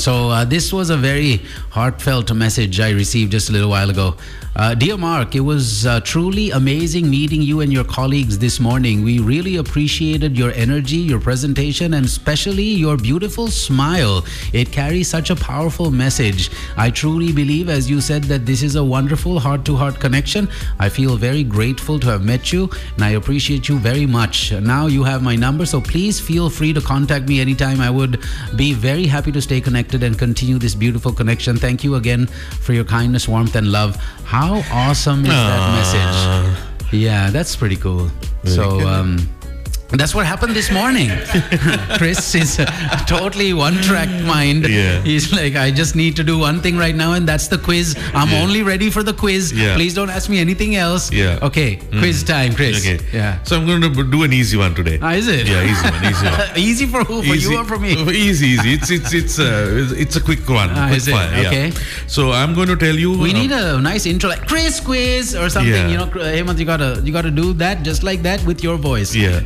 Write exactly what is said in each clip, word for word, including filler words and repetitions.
So uh, this was a very heartfelt message I received just a little while ago. Uh, dear Mark, it was uh, truly amazing meeting you and your colleagues this morning. We really appreciated your energy, your presentation, and especially your beautiful smile. It carries such a powerful message. I truly believe, as you said, that this is a wonderful heart-to-heart connection. I feel very grateful to have met you, and I appreciate you very much. Now you have my number, so please feel free to contact me anytime. I would be very happy to stay connected and continue this beautiful connection. Thank you again for your kindness, warmth, and love. How awesome is that message? Yeah, that's pretty cool. So, um, that's what happened this morning. Chris is a totally one-track mind. Yeah. He's like, I just need to do one thing right now, and that's the quiz. I'm yeah. only ready for the quiz. Yeah. Please don't ask me anything else. Yeah. Okay, mm. quiz time, Chris. Okay. Yeah. So I'm going to do an easy one today. Ah, is it? Yeah, easy one. Easy one. Easy for who? For easy, you or for me? Easy, easy. It's it's it's uh, it's a quick one. Ah, quick is it? fire. Okay. Yeah. So I'm going to tell you. We uh, need a nice intro, like Chris quiz or something. Yeah. You know, Hemant, you gotta you gotta do that just like that with your voice. Yeah.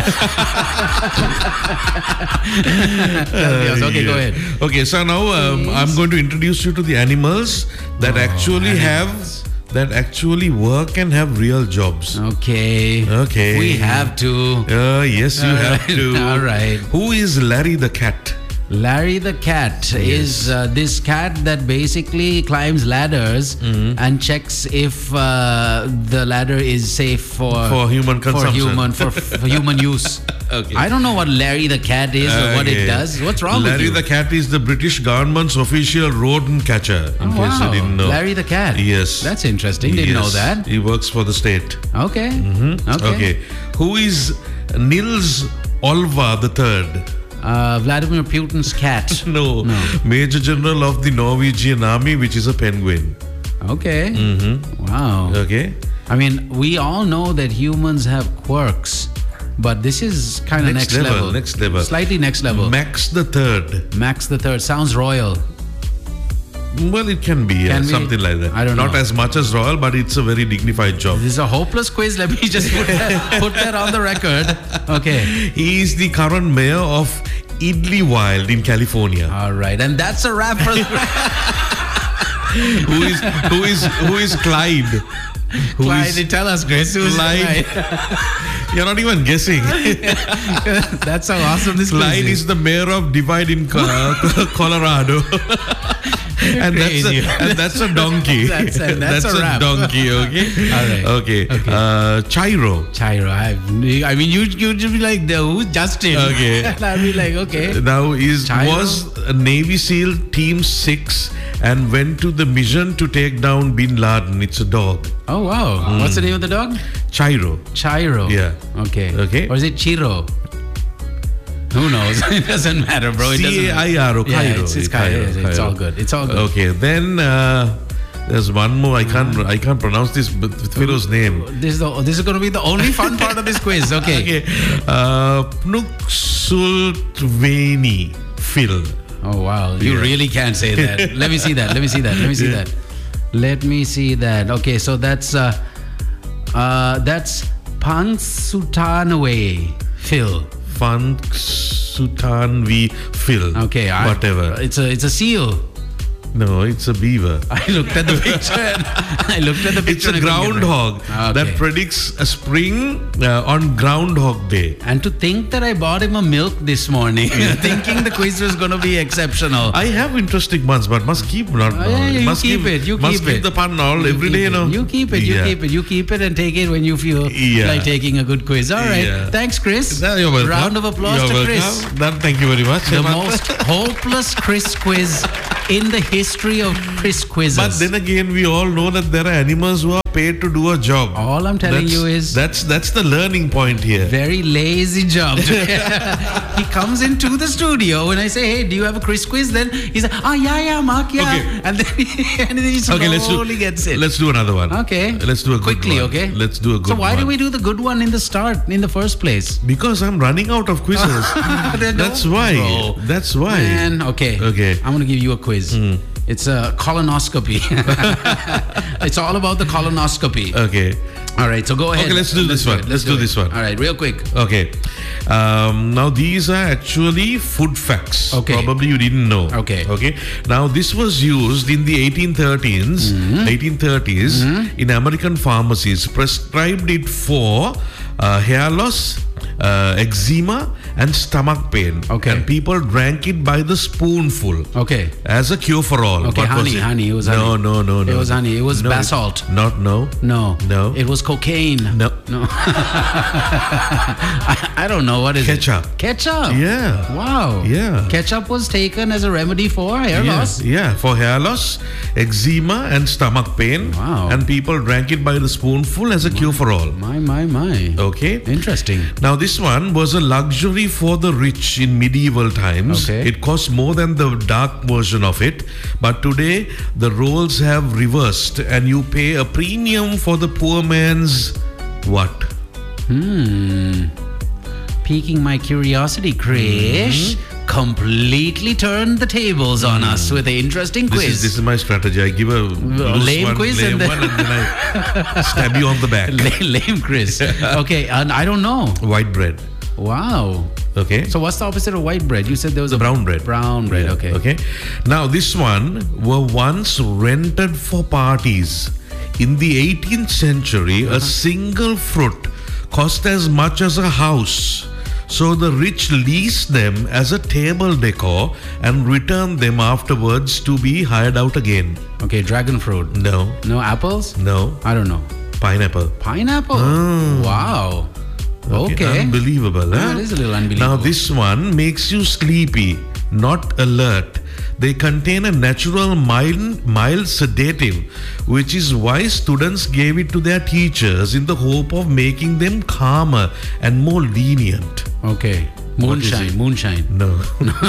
Yes, okay, yeah. go ahead. Okay, so now um, I'm going to introduce you to the animals that Oh, actually animals. have that actually work and have real jobs. Okay. Okay. We have to. Uh, yes, you All have right. to. All right. Who is Larry the cat? Larry the cat is uh, this cat that basically climbs ladders Mm-hmm. and checks if uh, the ladder is safe for For human for consumption. human for, for human use. Okay. I don't know what Larry the cat is or what Okay. it does. What's wrong Larry with you? the cat is the British government's official rodent catcher. In Oh, case wow. you didn't know. Larry the cat. Yes. That's interesting. Didn't know Yes. that. He works for the state. Okay. Hmm? Okay. Okay. Who is Nils Olva the Third? Uh, Vladimir Putin's cat. No. No. Major General of the Norwegian Army, which is a penguin. Okay. Mm-hmm. Wow. Okay. I mean, we all know that humans have quirks, but this is kind of Next next, level, next level. Slightly next level. Max the Third. Max the Third sounds royal. Well, it can be, yeah, Can be? something like that. I don't Not know. as much as royal, but it's a very dignified job. This is a hopeless quiz. Let me just put that, put that on the record. Okay. He is the current mayor of Idlewild in California. All right, and that's a wrap for. who is who is who is Clyde? Who Clyde, is tell us, Chris. Who's Clyde? Clyde? You're not even guessing. That's how awesome this Clyde quiz is the mayor of Divide in Co- Colorado. and that's Crazy. a, and that's a donkey. That's a- that's a wrap. donkey. Okay. All right. Okay. Okay. Uh, Chairo. Chairo. I, I mean, you you'd be like, the, who's Justin? Okay. And I'd be like, okay. Now is Chairo? was a Navy SEAL Team Six and went to the mission to take down Bin Laden. It's a dog. Oh, wow. What's the name of the dog? Chairo. Chairo. Yeah. Okay. Okay. Or is it Chiro? Who knows? It doesn't matter, bro. It C A I doesn't R O. Yeah, Cairo. it's, it's, Cairo. It's, it's all good. It's all good. Okay. Then uh, there's one more. I can't. I can't pronounce this b- fellow's name. This is the, this is going to be the only fun part of this quiz. Okay. Okay. Uh, Pnuxultveni Phil. Oh wow. You Yeah. really can't say that. Let me see that. Let me see that. Let me see that. Let me see that. Okay, so that's uh uh that's Pansutanwe Phil. Pnuxultanvi Phil. Okay, I, Whatever. It's a it's a seal. No, it's a beaver. I looked at the picture. And I looked at the It's picture. a and I couldn't get it. groundhog Okay. that predicts a spring uh, on Groundhog Day. And to think that I bought him a milk this morning, thinking the quiz was going to be exceptional. I have interesting ones, but must keep not. Oh, yeah, yeah, you must keep keep it, you must keep keep it. the pun all every keep day, you it. know. You keep it, you Yeah. keep it, you keep it and take it when you feel Yeah. like taking a good quiz. All right. Yeah. Thanks, Chris. Yeah, you're welcome. Round of applause You're to welcome. Chris. That, thank you very much. The Hemant. most hopeless Chris quiz in the history of Chris quizzes. But then again, we all know that there are animals who are paid to do a job. All I'm telling that's, you is that's that's the learning point here. very lazy job. He comes into the studio when I say, "Hey, do you have a Chris quiz?" Then he's like, "Ah, yeah, yeah, Mark, yeah," Okay. and then and then he slowly Okay, let's do. gets it. Let's do another one. Okay. Let's do a good quickly. one. Okay. Let's do a good So why one. did we do the good one in the start, in the first place? Because I'm running out of quizzes. Then That's don't- why. Bro. That's why. Man, okay. Okay. I'm going to give you a quiz. It's a colonoscopy. It's all about the colonoscopy. Okay. All right, so go ahead. Okay, let's do this one. it. Let's do it. this one. All right, real quick. Okay. Um, now these are actually food facts. Okay. Probably you didn't know. Okay. Okay. Now this was used in the eighteen thirties, Mm-hmm. eighteen thirties in American pharmacies. Prescribed it for uh, hair loss, uh, eczema, and stomach pain. Okay. And people drank it by the spoonful. Okay. As a cure for all. Okay, What was honey, it? honey. It was no, honey. No, no, no. It was honey. It was no, basalt. It, not, no. No. No. It was cocaine. No. No. I, I don't know. What is Ketchup. it? Ketchup. Yeah. Wow. Yeah. Ketchup was taken as a remedy for hair yeah, loss. Yeah, for hair loss, eczema, and stomach pain. Wow. And people drank it by the spoonful as a cure for all. My, my, my. Okay. Interesting. Now, this one was a luxury for the rich in medieval times. Okay. It cost more than the dark version of it. But today, the roles have reversed, and you pay a premium for the poor man's what? Hmm. Piquing my curiosity, Krish. Mm-hmm. Completely turned the tables on us with an interesting This quiz. is, this is my strategy. I give a loose lame one, quiz lame and then- one, and then I stab you on the back. Lame, lame Chris. Okay, and I don't know. White bread. Wow. Okay. So what's the opposite of white bread? You said there was a brown bread. Brown bread. Yeah, Okay. Okay. Now this one were once rented for parties. In the eighteenth century, a single fruit cost as much as a house. So the rich leased them as a table decor and returned them afterwards to be hired out again. Okay. Dragon fruit. No. No apples. No. I don't know. Pineapple. Pineapple. Mm. Wow. Okay. Unbelievable. Yeah, huh? it is a little unbelievable. Now this one makes you sleepy, not alert. They contain a natural mild, mild sedative, which is why students gave it to their teachers in the hope of making them calmer and more lenient. Okay. What is Moonshine. it? Moonshine. No.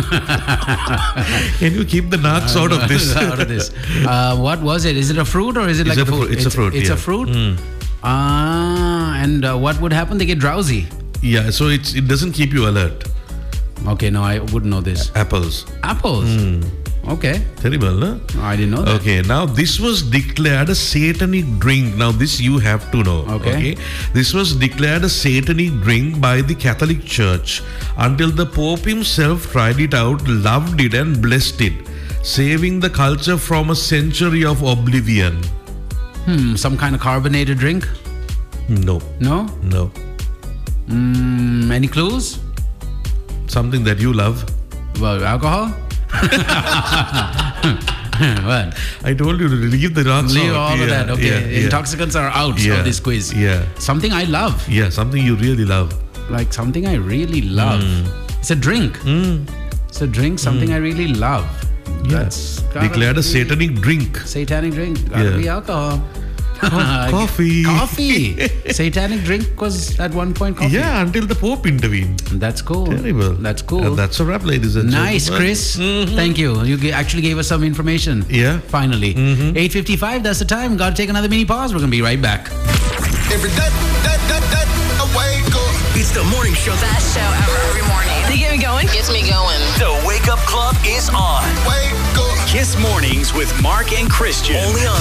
Can you keep the narcs out of this? out of this. Uh, what was it? Is it a fruit or is it It's like a a food? fruit, it's a fruit, It's yeah. a fruit. Mm. Ah, and uh, what would happen? They get drowsy. Yeah, so it's it doesn't keep you alert. Okay, no, I wouldn't know this. Apples. Apples. Okay, Terrible, no? I didn't know that. Okay, now this was declared a satanic drink. Now this you have to know. Okay. This was declared a satanic drink by the Catholic Church until the Pope himself tried it out, loved it and blessed it, saving the culture from a century of oblivion. Hmm, some kind of carbonated drink? No, No? no. Mm, any clues? Something that you love. Well, alcohol? What? I told you to leave the rocks Leave out. all of Yeah, that. Okay, yeah, yeah. intoxicants are out Yeah, of this quiz. yeah. Something I love. Yeah, something you really love. Like something I really love. It's a drink. It's a drink, something I really love. That's gotta Declared a be satanic drink. satanic drink. Gotta Yeah. be alcohol. Coffee. Coffee. Satanic drink was at one point coffee. Yeah, until the Pope intervened. That's cool. Terrible. That's cool. And that's a wrap, ladies and Nice, gentlemen. Chris. Thank you. You g- actually gave us some information. Yeah. Finally. eight fifty-five, that's the time. Got to take another mini pause. We're going to be right back. Every day, day, day, day, I wake up. It's the morning show. Best show ever every morning. They get me going. Gets me going. The Wake Up Club is on. Wake up. Kiss Mornings with Mark and Christian. Only on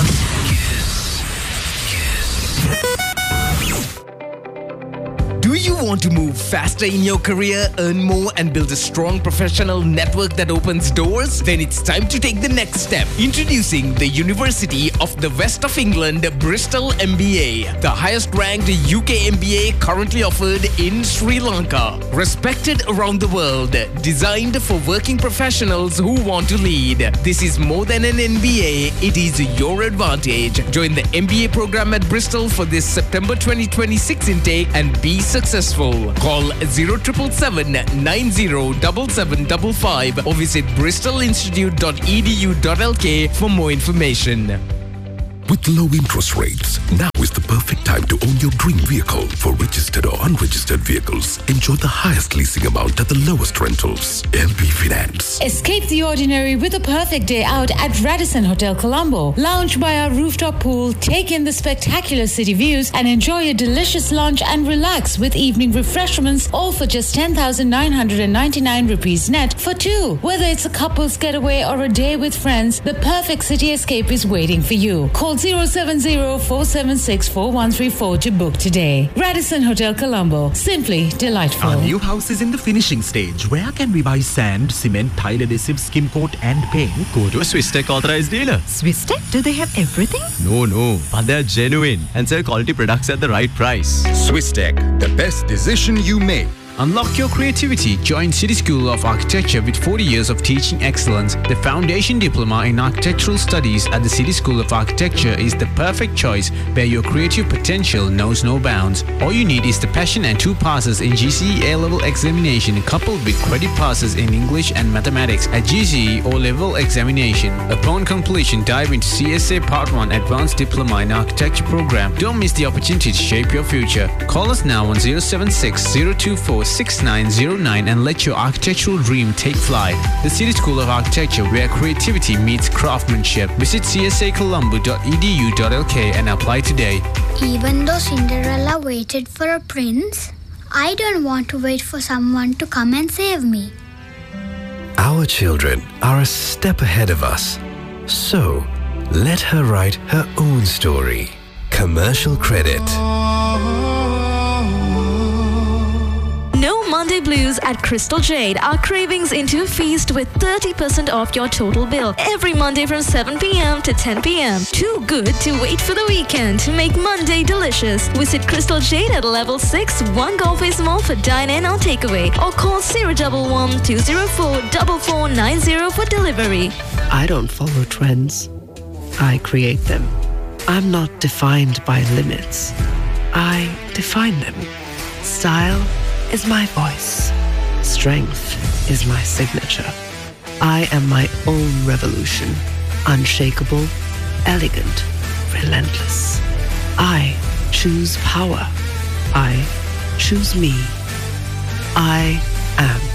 Do you want to move faster in your career, earn more, and build a strong professional network that opens doors? Then it's time to take the next step. Introducing the University of the West of England, Bristol M B A, the highest ranked U K M B A currently offered in Sri Lanka. Respected around the world, designed for working professionals who want to lead. This is more than an M B A, it is your advantage. Join the M B A program at Bristol for this September twenty twenty-six intake and be successful. Call zero seven seven seven nine zero seven seven five five or visit bristol institute dot e d u dot l k for more information. With low interest rates, now is the perfect time to own your dream vehicle. For registered or unregistered vehicles, enjoy the highest leasing amount at the lowest rentals. L B Finance. Escape the ordinary with a perfect day out at Radisson Hotel Colombo. Lounge by our rooftop pool, take in the spectacular city views, and enjoy a delicious lunch and relax with evening refreshments, all for just ten thousand nine hundred ninety-nine rupees net for two. Whether it's a couple's getaway or a day with friends, the perfect city escape is waiting for you. Call zero seven zero four seven six four one three four to book today. Radisson Hotel Colombo. Simply delightful. Our new house is in the finishing stage. Where can we buy sand, cement, tile adhesive, skim coat and paint? Go to a Swiss Tech authorized dealer. Swiss Tech? Do they have everything? No, no. But they're genuine and sell quality products at the right price. Swiss Tech, the best decision you make. Unlock your creativity. Join City School of Architecture with forty years of teaching excellence. The Foundation Diploma in Architectural Studies at the City School of Architecture is the perfect choice where your creative potential knows no bounds. All you need is the passion and two passes in G C E A-level examination coupled with credit passes in English and mathematics at G C E O-level examination. Upon completion, dive into C S A Part one Advanced Diploma in Architecture program. Don't miss the opportunity to shape your future. Call us now on zero seven six zero two four six nine zero nine and let your architectural dream take flight. The City School of Architecture, where creativity meets craftsmanship. Visit c s a colombo dot e d u dot l k and apply today. Even though Cinderella waited for a prince, I don't want to wait for someone to come and save me. Our children are a step ahead of us. So, let her write her own story. Commercial credit. No Monday blues at Crystal Jade. Our cravings into a feast with thirty percent off your total bill. Every Monday from seven p.m. to ten p.m. Too good to wait for the weekend to make Monday delicious. Visit Crystal Jade at level six, One Golfways Mall for dine-in or takeaway. Or call zero one one, two zero four, four four nine zero for delivery. I don't follow trends. I create them. I'm not defined by limits. I define them. Style is my voice. Strength is my signature. I am my own revolution. Unshakable, elegant, relentless. I choose power. I choose me. I am